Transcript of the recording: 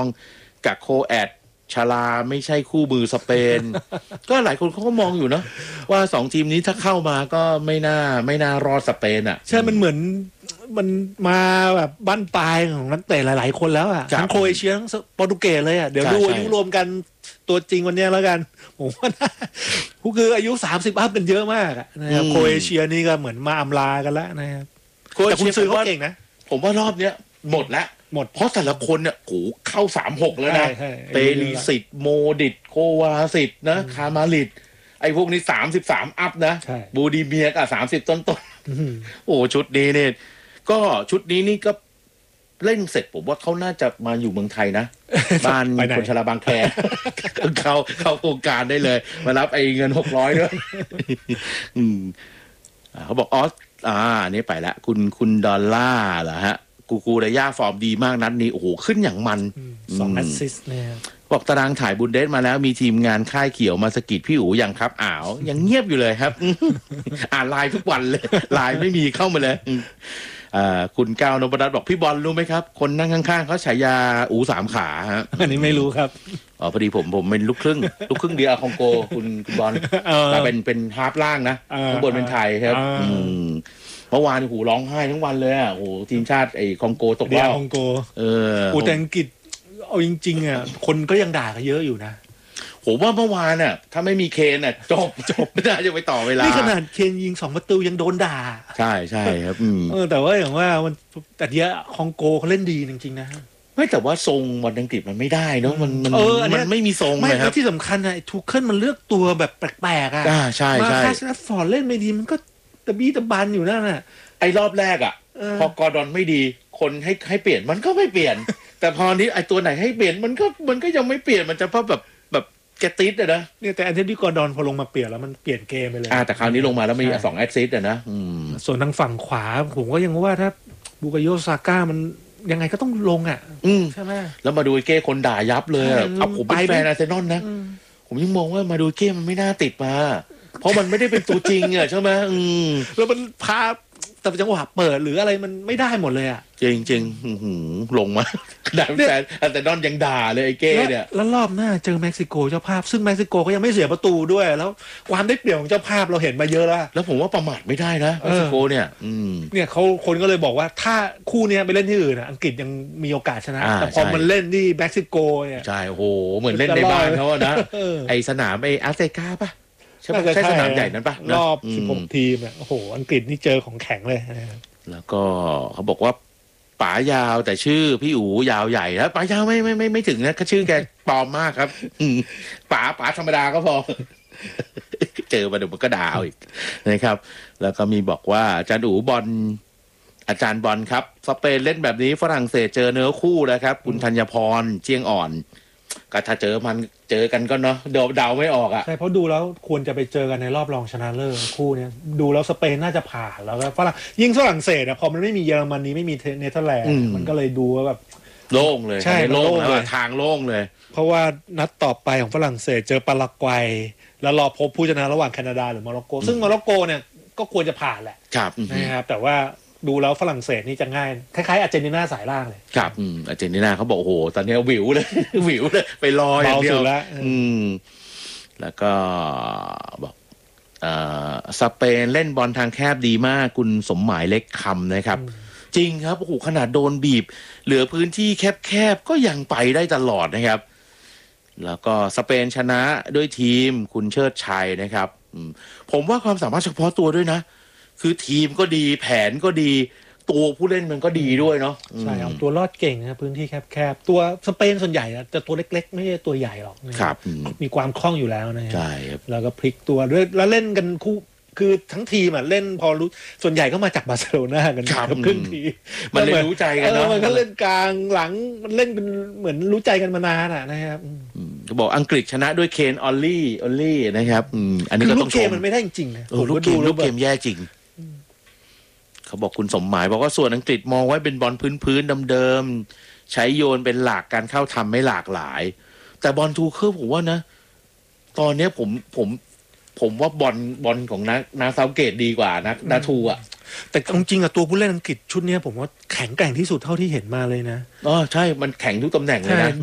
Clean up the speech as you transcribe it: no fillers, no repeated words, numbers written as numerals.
กับโคแอดชาลาไม่ใช่คู่มือสเปน ก็หลายคนเขาก็มองอยู่เนาะว่า2ทีมนี้ถ้าเข้ามาก็ไม่น่ารอดสเปนอ่ะใช่มันเหมือนมันมาแบบบั้นปลายของนักเตะหลายๆคนแล้วอ่ะทั้งโครเอเชียทั้งโปรตุเกสเลยอ่ะเดี๋ยวดูอายุรวมกันตัวจริงวันนี้แล้วกันผมว่าผู้คืออายุ30อัพกันเยอะมากนะครับโครเอเชียนี่ก็เหมือนมาอำลากันแล้วนะครับแต่คุณซื้อเขาเก่งนะผมว่ารอบเนี้ยหมดเพราะแต่ละคนเนี่ยโหเข้า36แล้วนะเปริสิตโมดิตโควาสิตนะคามาลิดไอ้พวกนี้33อัพนะบูดีเมียก็30ต้นๆโอ้ชุดนี้เนี่ยก็ชุดนี้นี่ก็เล่นเสร็จผมว่าเขาน่าจะมาอยู่เมืองไทยนะบ้านคนชราบางแคเข้าโครงการได้เลยมารับไอ้เงิน600ด้วยเขาบอกนี่ไปละคุณดอลล่าเหรอฮะกูเดย่าฟอร์มดีมากนัดนี้โอ้โหขึ้นอย่างมัน 2แอสซิสต์เนี่ยบอกตารางถ่ายบุนเดสมาแล้วมีทีมงานค่ายเขียวมาสกิดพี่อู๋ยังครับยังเงียบอยู่เลยครับ อ่านไลน์ทุกวันเลยไลน์ไม่มีเข้ามาเลยคุณก้าวนพรัตน์บอกพี่บอลรู้ไหมครับคนนั่งข้างๆเขาฉายาอู๋3 ขาฮะอันนี้ไม่รู้ครับพอดีผมเป็นลูกครึ่งเดียวคองโกคุณบอลแต่เป็นฮาร์ฟล่างนะข้างบนเป็นไทยครับเมื่อวานร้องไห้ทั้งวันเลยอ่ะโอ้ทีมชาติไอ้คองโกตกรอบคองโกแต่อังกฤษเอาจริงๆอ่ะคนก็ยังด่ากันเยอะอยู่นะผมว่าเมื่อวานน่ะถ้าไม่มีเคนน่ะจบไม่ได้จะไปต่อเวลานี่ขนาดเคนยิง2 ประตูยังโดนด่าใช่ครับแต่ว่าอย่างว่ามันแต่เนี้ยคองโกเขาเล่นดีจริงๆนะไม่แต่ว่าทรงวันอังกฤษมันไม่ได้เนาะมันไม่มีทรงเลยครับที่สำคัญนะทูเคิลมันเลือกตัวแบบแปลกๆอ่ะใช่มาคาสแลฟฟอร์ดเล่นไม่ดีมันก็ตะบี้ตะบันอยู่นั่นน่ะไอ้รอบแรกอ่ะพอกอร์ดอนไม่ดีคนให้เปลี่ยนมันก็ไม่เปลี่ยนแต่พอนี้ไอ้ตัวไหนให้เปลี่ยนมันก็ยังไม่เปลี่ยนมันจะเพราะแบบแกติดอะนะเนี่ยแต่อันที่กอร์ดอนพอลงมาเปลี่ยนแล้วมันเปลี่ยนเกมไปเลยแต่คราวนี้ลงมาแล้วมี2แอสซิสต์อะนะส่วนทางฝั่งขวาผมก็ยังว่าถ้าบุกาโยซาก้ามันยังไงก็ต้องลงอ่ะใช่ไหมแล้วมาดูเก้คนด่ายับเลยผมเป็นแฟนอาร์เซนอลนะผมยังมองว่ามาดูเก้มันไม่น่าติดมาเพราะมันไม่ได้เป็นตัวจริงอ่ะใช่ไหมแล้วมันพาแต่จังหวะเปิดหรืออะไรมันไม่ได้หมดเลยอ่ะจริงลงมาด่าแฟนอาร์เซนอลยังด่าเลยไอ้เก้เนี่ยแล้วรอบหน้าเจอเม็กซิโกเจ้าภาพซึ่งเม็กซิโกก็ยังไม่เสียประตูด้วยแล้วความได้เปรียบของเจ้าภาพเราเห็นมาเยอะแล้วผมว่าประมาทไม่ได้นะเม็กซิโกเนี่ยเขาคนก็เลยบอกว่าถ้าคู่นี้ไปเล่นที่อื่นอังกฤษยังมีโอกาสชนะแต่พอมันเล่นที่เม็กซิโกเนี่ยใช่โอ้โหเหมือนเล่นในบ้านเขาอะนะไอสนามไออาร์เซกาป่ะใช่สนามใหญ่นั้นป่ะรอบ16 ทีมเนี่ยโอ้โหอังกฤษนี่เจอของแข็งเลยแล้วก็เขาบอกว่าป๋ายาวแต่ชื่อพี่อู๋ยาวใหญ่แล้วป๋ายาวไม่ถึงนะชื่อแกปลอมมากครับป๋าธรรมดาก็พอเจอมาเดี๋ยวมันก็ด่าอีกนะครับแล้วก็มีบอกว่าอาจารย์อู๋อาจารย์บอลครับสเปนเล่นแบบนี้ฝรั่งเศสเจอเนื้อคู่นะครับคุณธัญพรเจียงอ่อนก็ถ้าเจอกันก็เนาะเดาไม่ออกอ่ะใช่เพราะดูแล้วควรจะไปเจอกันในรอบรองชนะเลิศคู่นี้ดูแล้วสเปนน่าจะผ่านแล้วก็ฝรั่งเศสพอมันไม่มีเยอรมนีไม่มีเนเธอร์แลนด์มันก็เลยดูว่าแบบโล่งเลยใช่โล่งเลยทางโล่งเลยเพราะว่านัดต่อไปของฝรั่งเศสเจอปารากวัยแล้วรอพบผู้ชนะระหว่างแคนาดาหรือโมร็อกโกซึ่งโมร็อกโกเนี่ยก็ควรจะผ่านแหละนะครับแต่ว่าดูแล้วฝรั่งเศสนี่จะง่ายคล้ายๆอาร์เจนตินาสายล่างเลยครับอาร์เจนตินาเขาบอกโอ้โหตอนนี้วิวเลยไปรออย่างเดียวแล้วก็บอกสเปนเล่นบอลทางแคบดีมากคุณสมหมายเล็กคำนะครับจริงครับโอ้โหขนาดโดนบีบเหลือพื้นที่แคบๆก็ยังไปได้ตลอดนะครับแล้วก็สเปนชนะด้วยทีมคุณเชิดชัยนะครับผมว่าความสามารถเฉพาะตัวด้วยนะคือทีมก็ดีแผนก็ดีตัวผู้เล่นมันก็ดีด้วยเนาะใช่เอาตัวรอดเก่งนะพื้นที่แคบๆตัวสเปนส่วนใหญ่จะตัวเล็กๆไม่ใช่ตัวใหญ่หรอกครับมีความคล่องอยู่แล้วนะใช่ครับแล้วก็พลิกตัวด้วยแล้วเล่นกันคู่คือทั้งทีมเล่นพอรู้ส่วนใหญ่ก็มาจากบาร์เซโลนากันครึ่งทีมันเลยรู้ใจกันเนาะมันก็เล่นกลางหลังมันเล่นเป็นเหมือนรู้ใจกันมานานนะครับก็บอกอังกฤษชนะด้วยเคนออลลี่นะครับอันนี้ก็ต้องชมลูกเกมมันไม่ได้จริงๆนะลูกเกมแย่จริงเขาบอกคุณสมหมายบอกว่าส่วนอังกฤษมองไว้เป็นบอลพื้นเดิมๆใช้โยนเป็นหลักการเข้าทำไม่หลากหลายแต่บอลทูเคิลผมว่านะตอนนี้ผมว่าบอลของนาเซาเกตดีกว่านาทูอ่ะแต่จริงๆตัวผู้เล่นอังกฤษชุดนี้ผมว่าแข็งแกร่งที่สุดเท่าที่เห็นมาเลยนะใช่มันแข็งทุกตำแหน่งเลยนะ